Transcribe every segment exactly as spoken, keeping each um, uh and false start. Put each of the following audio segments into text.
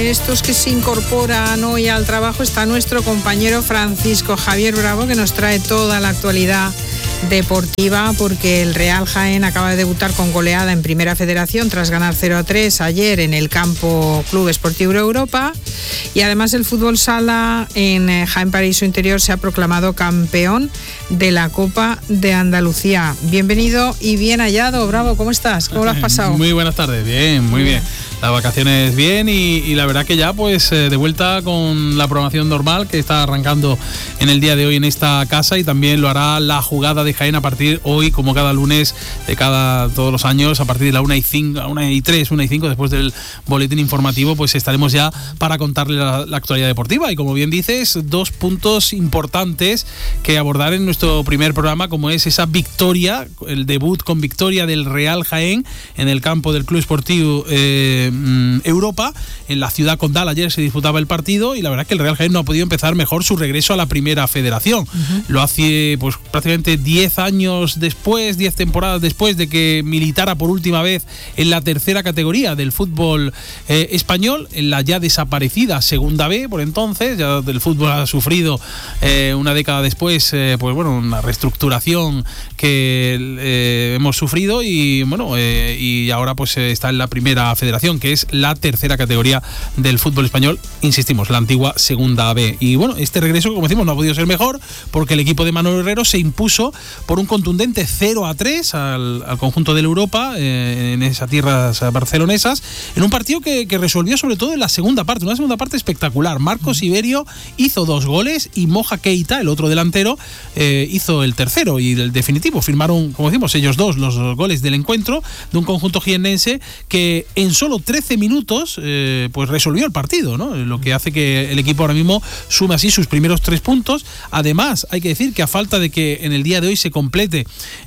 Estos que se incorporan hoy al trabajo está nuestro compañero Francisco Javier Bravo, que nos trae toda la actualidad deportiva, porque el Real Jaén acaba de debutar con goleada en Primera Federación tras ganar cero a tres ayer en el campo Club Esportiu Europa, y además el fútbol sala en Jaén Paraíso Interior se ha proclamado campeón de la Copa de Andalucía. Bienvenido y bien hallado, Bravo, ¿cómo estás? ¿Cómo lo has pasado? Muy buenas tardes, bien, muy bien. Las vacaciones bien y, y la verdad que ya pues eh, de vuelta con la programación normal que está arrancando en el día de hoy en esta casa, y también lo hará la jugada de Jaén a partir hoy, como cada lunes de cada todos los años, a partir de la una y cinco, una y tres, una y cinco, después del boletín informativo, pues estaremos ya para contarle la, la actualidad deportiva. Y como bien dices, dos puntos importantes que abordar en nuestro primer programa, como es esa victoria, el debut con victoria del Real Jaén en el campo del Club Esportiu eh, Europa, en la ciudad condal. Ayer se disputaba el partido y la verdad es que el Real Jaén no ha podido empezar mejor su regreso a la Primera Federación. Uh-huh. Lo hace pues prácticamente diez años después, diez temporadas después de que militara por última vez en la tercera categoría del fútbol eh, español, en la ya desaparecida Segunda B. Por entonces ya el fútbol ha sufrido eh, una década después eh, pues bueno, una reestructuración que eh, hemos sufrido, y bueno eh, y ahora pues está en la Primera Federación, que es la tercera categoría del fútbol español, insistimos, la antigua Segunda B. Y bueno, este regreso, como decimos, no ha podido ser mejor, porque el equipo de Manolo Herrero se impuso por un contundente cero a tres al, al conjunto del Europa, eh, en esas tierras barcelonesas, en un partido que, que resolvió sobre todo en la segunda parte, una segunda parte espectacular. Marcos Iberio hizo dos goles y Moja Keita, el otro delantero, eh, hizo el tercero y el definitivo. Firmaron, como decimos, ellos dos los goles del encuentro de un conjunto jiennense que en solo trece minutos eh, pues resolvió el partido, ¿no? Lo que hace que el equipo ahora mismo sume así sus primeros tres puntos. Además, hay que decir que a falta de que en el día de hoy se complete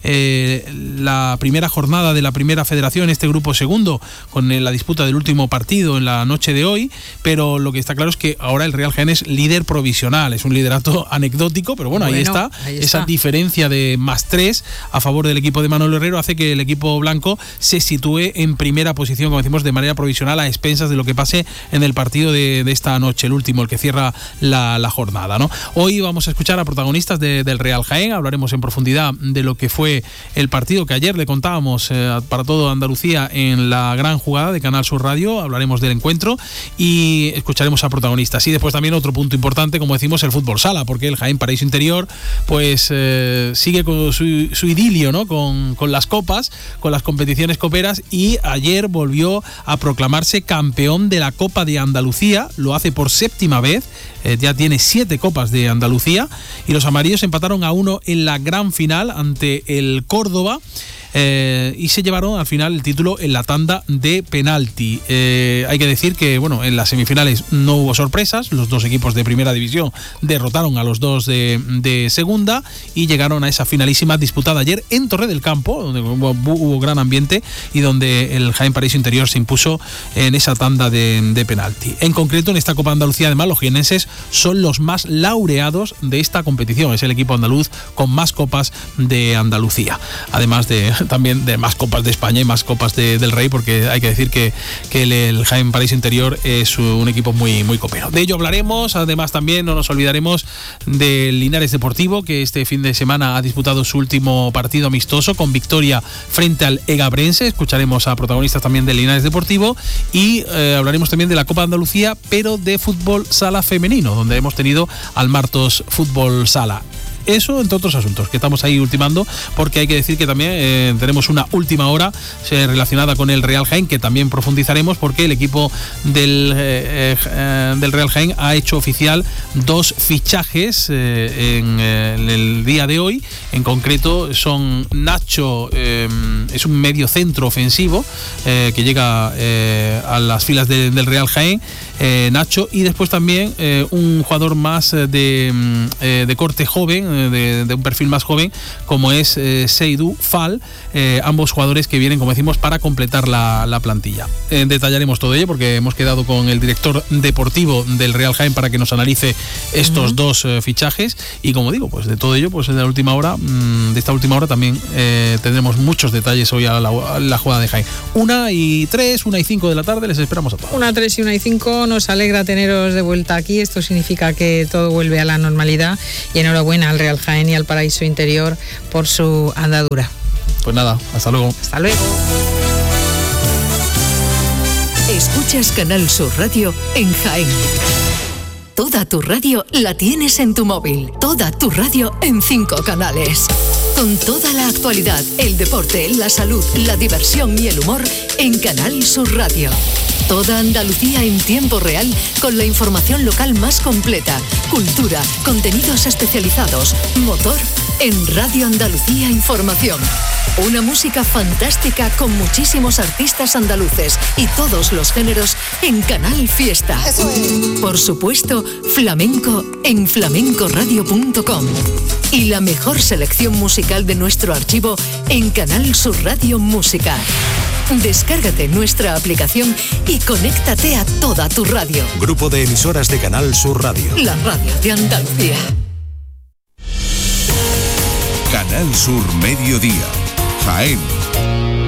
eh, la primera jornada de la Primera Federación, este grupo segundo, con la disputa del último partido en la noche de hoy, pero lo que está claro es que ahora el Real Jaén es líder provisional. Es un liderato anecdótico, pero bueno, bueno ahí, está. ahí está. Esa diferencia de más tres a favor del equipo de Manolo Herrero hace que el equipo blanco se sitúe en primera posición, como decimos, de manera provisional, a expensas de lo que pase en el partido de, de esta noche, el último, el que cierra la, la jornada, ¿no? Hoy vamos a escuchar a protagonistas de, del Real Jaén. Hablaremos en profundidad de lo que fue el partido que ayer le contábamos eh, para todo Andalucía en la gran jugada de Canal Sur Radio. Hablaremos del encuentro y escucharemos a protagonistas. Y después también otro punto importante, como decimos, el fútbol sala, porque el Jaén Paraíso Interior pues eh, sigue con su, su idilio, ¿no? Con, con las copas, con las competiciones coperas, y ayer volvió a proclamarse campeón de la Copa de Andalucía. Lo hace por séptima vez, eh, ya tiene siete Copas de Andalucía, y los amarillos empataron a uno en la gran final ante el Córdoba. Eh, y se llevaron al final el título en la tanda de penalti. Eh, hay que decir que bueno, en las semifinales no hubo sorpresas. Los dos equipos de primera división derrotaron a los dos de, de segunda y llegaron a esa finalísima disputada ayer en Torre del Campo, donde hubo, hubo gran ambiente y donde el Jaén Paraíso Interior se impuso en esa tanda de, de penalti. En concreto, en esta Copa Andalucía, además, los jiennenses son los más laureados de esta competición. Es el equipo andaluz con más copas de Andalucía, además de también de más copas de España y más copas de, del Rey, porque hay que decir que, que el, el Jaén Paraíso Interior es un equipo muy, muy copero. De ello hablaremos. Además, también no nos olvidaremos del Linares Deportivo, que este fin de semana ha disputado su último partido amistoso con victoria frente al Egabrense. Escucharemos a protagonistas también del Linares Deportivo y eh, hablaremos también de la Copa Andalucía, pero de fútbol sala femenino, donde hemos tenido al Martos Fútbol Sala. Eso, entre otros asuntos que estamos ahí ultimando, porque hay que decir que también eh, tenemos una última hora eh, relacionada con el Real Jaén, que también profundizaremos, porque el equipo del, eh, eh, del Real Jaén ha hecho oficial dos fichajes eh, en, eh, en el día de hoy. En concreto son Nacho, eh, es un medio centro ofensivo eh, que llega eh, a las filas de, del Real Jaén, eh, Nacho, y después también eh, un jugador más de, eh, de corte joven, de, de un perfil más joven, como es eh, Seydou Fall, eh, ambos jugadores que vienen, como decimos, para completar la, la plantilla. Eh, detallaremos todo ello porque hemos quedado con el director deportivo del Real Jaén para que nos analice estos uh-huh. dos eh, fichajes, y como digo, pues de todo ello, pues de la última hora, mmm, de esta última hora también eh, tendremos muchos detalles hoy a la, a la jugada de Jaén. Una y tres, una y cinco de la tarde, les esperamos a todos. Una, tres y una y cinco, nos alegra teneros de vuelta aquí, esto significa que todo vuelve a la normalidad, y enhorabuena al Real Jaén y al Paraíso Interior por su andadura. Pues nada, hasta luego. Hasta luego. Escuchas Canal Sur Radio en Jaén. Toda tu radio la tienes en tu móvil. Toda tu radio en cinco canales. Con toda la actualidad, el deporte, la salud, la diversión y el humor en Canal Sur Radio. Toda Andalucía en tiempo real con la información local más completa, cultura, contenidos especializados, motor en Radio Andalucía Información. Una música fantástica con muchísimos artistas andaluces y todos los géneros en Canal Fiesta. Eso es. Por supuesto, flamenco en flamenco radio punto com. Y la mejor selección musical de nuestro archivo en Canal Sur Radio Música. Descárgate nuestra aplicación y conéctate a toda tu radio. Grupo de emisoras de Canal Sur Radio. La radio de Andalucía. Canal Sur Mediodía. Jaén.